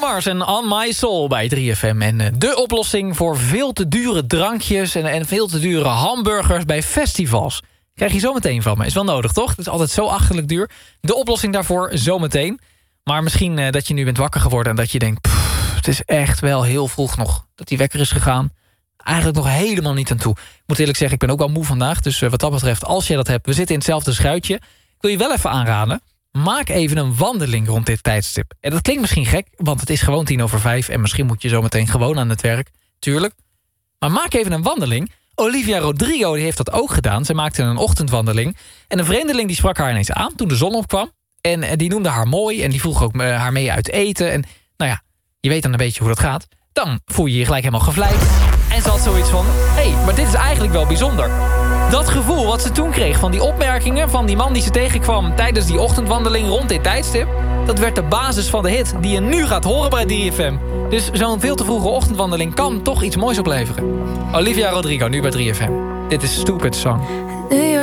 Mars en On My Soul bij 3FM. En de oplossing voor veel te dure drankjes en veel te dure hamburgers bij festivals. Krijg je zometeen van me. Is wel nodig, toch? Het is altijd zo achterlijk duur. De oplossing daarvoor zometeen. Maar misschien dat je nu bent wakker geworden en dat je denkt... het is echt wel heel vroeg nog dat die wekker is gegaan. Eigenlijk nog helemaal niet aan toe. Ik moet eerlijk zeggen, ik ben ook wel moe vandaag. Dus wat dat betreft, als je dat hebt... we zitten in hetzelfde schuitje. Ik wil je wel even aanraden... maak even een wandeling rond dit tijdstip. En dat klinkt misschien gek, want het is gewoon 5:10... en misschien moet je zo meteen gewoon aan het werk. Tuurlijk. Maar maak even een wandeling. Olivia Rodrigo die heeft dat ook gedaan. Ze maakte een ochtendwandeling. En een vreemdeling die sprak haar ineens aan toen de zon opkwam. En die noemde haar mooi en die vroeg ook haar mee uit eten. En nou ja, je weet dan een beetje hoe dat gaat. Dan voel je je gelijk helemaal gevleid. En ze had zoiets van... hé, maar dit is eigenlijk wel bijzonder. Dat gevoel wat ze toen kreeg van die opmerkingen... van die man die ze tegenkwam tijdens die ochtendwandeling rond dit tijdstip... dat werd de basis van de hit die je nu gaat horen bij 3FM. Dus zo'n veel te vroege ochtendwandeling kan toch iets moois opleveren. Olivia Rodrigo, nu bij 3FM. Dit is Stupid Song.